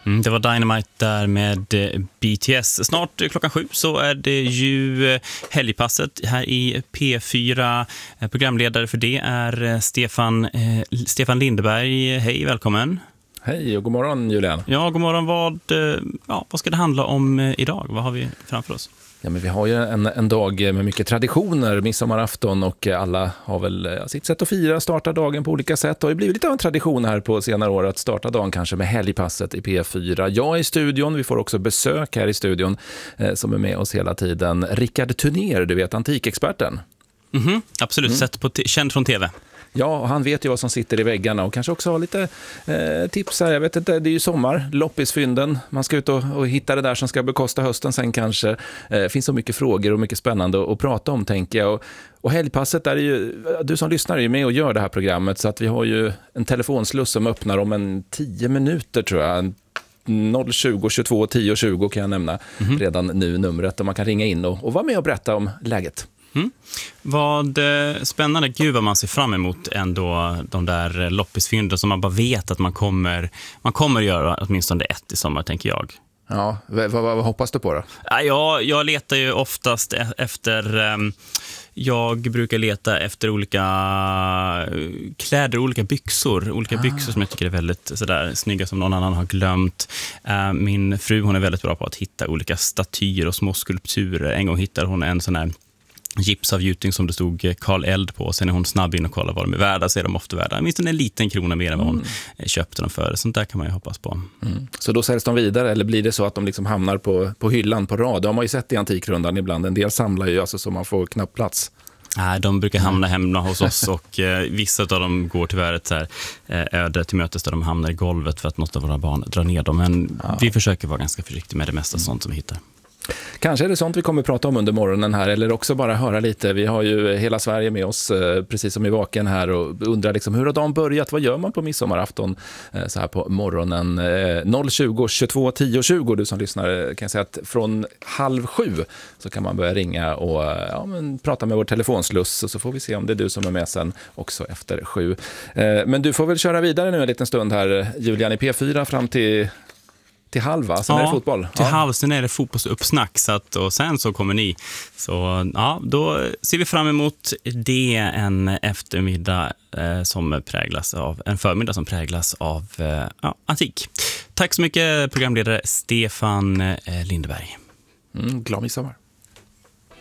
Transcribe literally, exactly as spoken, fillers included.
Mm, det var Dynamite där med eh, B T S. Snart eh, klockan sju så är det ju eh, helgpasset här i P fyra. Eh, programledare för det är eh, Stefan, eh, Stefan Lindeberg. Hej, välkommen. Hej och god morgon, Julian. Ja, god morgon. Vad, eh, ja, vad ska det handla om eh, idag? Vad har vi framför oss? Ja, men vi har ju en, en dag med mycket traditioner, midsommarafton, och alla har väl sitt sätt att fira, starta dagen på olika sätt. Och det har blivit lite av en tradition här på senare år att starta dagen kanske med helgpasset i P fyra. Jag är i studion, vi får också besök här i studion eh, som är med oss hela tiden. Rickard Tunér, du vet, antikexperten. Mm-hmm, absolut, mm. Sett på t- känd från tv. Ja, han vet ju vad som sitter i väggarna och kanske också har lite eh, tips här. Jag vet inte, det är ju sommar, loppisfynden. Man ska ut och, och hitta det där som ska bekosta hösten sen kanske. Det eh, finns så mycket frågor och mycket spännande att, att prata om, tänker jag. Och, och helgpasset där är ju, du som lyssnar är ju med och gör det här programmet, så att vi har ju en telefonsluss som öppnar om en tio minuter tror jag. noll tjugo tjugotvå tio tjugo kan jag nämna mm-hmm. redan nu numret, och man kan ringa in och, och vara med och berätta om läget. Mm. Vad eh, spännande, gud vad man ser fram emot ändå de där loppisfynden som man bara vet att man kommer, man kommer göra åtminstone ett i sommar, tänker jag. Ja, vad, vad, vad hoppas du på då? Ja, jag, jag letar ju oftast efter, eh, jag brukar leta efter olika kläder, olika byxor, olika ah. byxor som jag tycker är väldigt sådär snygga som någon annan har glömt. Eh, min fru, hon är väldigt bra på att hitta olika statyer och små skulpturer. En gång hittade hon en sån här gipsavgjutning som det stod Karl Eld på. Sen är hon snabb in och kollar vad de är värda, så är de ofta värda minst en liten krona mer än vad hon mm. köpte dem för. Sånt där kan man ju hoppas på. Mm. Så då säljs de vidare, eller blir det så att de liksom hamnar på, på hyllan på rad? Det har man ju sett i Antikrundan ibland. En del samlar ju alltså så man får knappt plats. Nej, de brukar hamna hemma hos oss, och eh, vissa av dem går tyvärr ett så här, eh, öde till mötes där de hamnar i golvet för att något av våra barn drar ner dem. Men ja. vi försöker vara ganska försiktiga med det mesta mm. sånt som vi hittar. Kanske är det sånt vi kommer att prata om under morgonen här, eller också bara höra lite. Vi har ju hela Sverige med oss, precis som i Vaken här, och undrar liksom, hur har dagen börjat? Vad gör man på midsommarafton så här på morgonen? noll tjugo tjugotvå tio tjugo, du som lyssnar, kan jag säga att från halv sju så kan man börja ringa och ja, men, prata med vår telefonsluss, och så får vi se om det är du som är med sen också efter sju. Men du får väl köra vidare nu en liten stund här, Julian, i P fyra fram till Till halva, sen ja, är det fotboll. Till ja. halv, sen är det fotbollsuppsnack, så att, och sen så kommer ni. Så ja, då ser vi fram emot det, en eftermiddag eh, som präglas av, en förmiddag som präglas av eh, ja, antik. Tack så mycket, programledare Stefan eh, Lindeberg. Mm, glad midsommar.